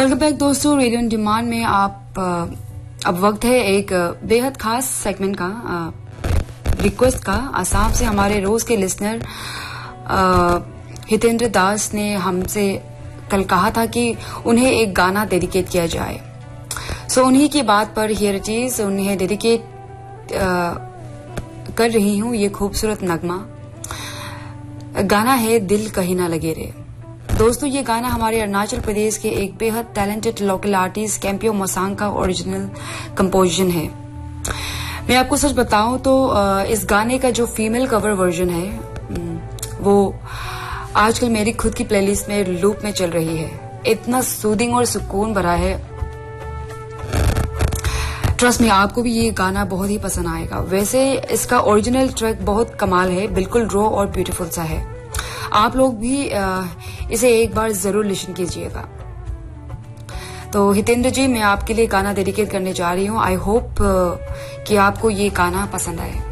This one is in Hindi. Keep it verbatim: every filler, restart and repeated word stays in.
वेलकम बैक दोस्तों, रेडियो ऑन डिमांड में आप अब वक्त है एक बेहद खास सेगमेंट का, रिक्वेस्ट का। आसाम से हमारे रोज के लिसनर हितेंद्र दास ने हमसे कल कहा था कि उन्हें एक गाना डेडिकेट किया जाए। सो उन्हीं की बात पर हियर चीज उन्हें डेडिकेट कर रही हूं ये खूबसूरत नगमा। गाना है दिल कहीं ना लगे रे। दोस्तों, ये गाना हमारे अरुणाचल प्रदेश के एक बेहद टैलेंटेड लोकल आर्टिस्ट कैंपियो मोसांग का ओरिजिनल कंपोजिशन है। मैं आपको सच बताऊं तो इस गाने का जो फीमेल कवर वर्जन है वो आजकल मेरी खुद की प्लेलिस्ट में लूप में चल रही है। इतना सूदिंग और सुकून भरा है, ट्रस्ट में आपको भी ये गाना बहुत ही पसंद आएगा। वैसे इसका ओरिजिनल ट्रैक बहुत कमाल है, बिल्कुल रॉ और ब्यूटीफुल सा है। आप लोग भी इसे एक बार जरूर लिसन कीजिएगा। तो हितेंद्र जी, मैं आपके लिए गाना डेडिकेट करने जा रही हूँ। आई होप कि आपको ये गाना पसंद आए।